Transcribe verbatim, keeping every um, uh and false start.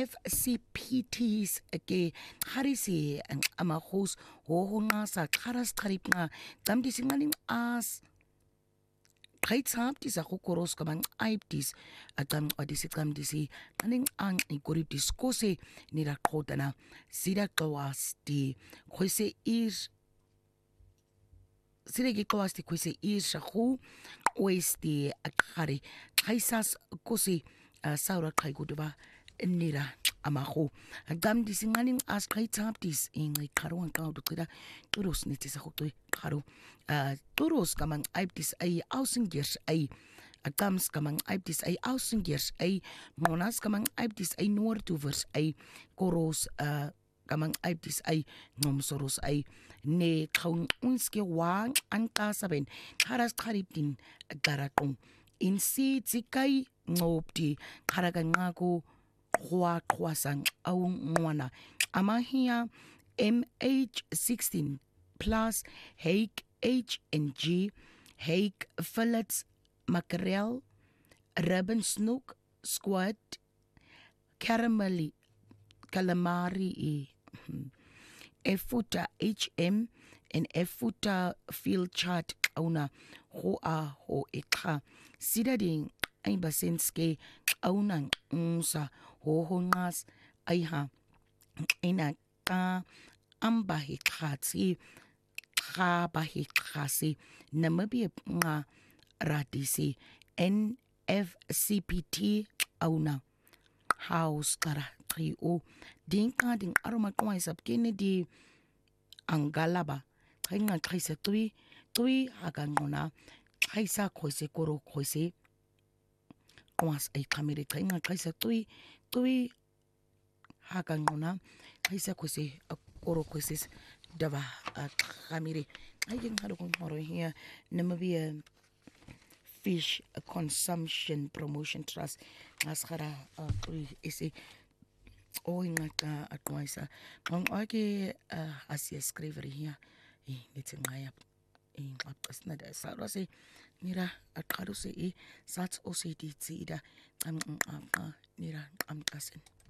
F C P Ts ke harisi amahus ho honqasa xharas xharipna camdisi nqaning as Qaitzab disa kokoros kamang aibdis agam adisi camdisi nqaning ang ikori diskose nira qotana sida qawas di khoise ir sida ki qawas di khoise ir shahu oesti akhari qaisas kosi saura qaiguduba nira amahu agam disi nqaning as qaitzab dis ingi qaruan qawduqida turus nitisa khutui qaru turus kamang aibdis ay ausengers ay agams kamang aibdis ay ausengers ay monas kamang aibdis ay noordovers ay koros kamang aibdis ay nomsoros ay ne qaun unske wang anka saben qaras qaribdin garatong insi tsikai ngopti qaraga ngaku Kwa kwasang au ngwana amahia M H sixteen plus hake H and G hake fillets mackerel ribbon snook squid caramel calamari efuta H M and efuta field chart auna ho a ho ekha sidading ay basenske aunang unsa hohongas ayha ina ka ambahi khatsi khabahi khasi namabie nga radisi N F C P T auna house kara trio dinka ding aroma kwa isap Kennedy angalaba khainga khaisa tui tui hagangona khaisa khoise koro khoise Kwas ay kamere kainga kaisa tui tui hakangona kaisa kwese koro kwese dava kamere ay ging hado kong horo here Namibia Fish Consumption Promotion Trust askhara tui ese o inga atwaisa kong ake asia skriver here e nitsingaya in qasna da sarose nira aqaruse e sats osidi tsida am am nira am kasen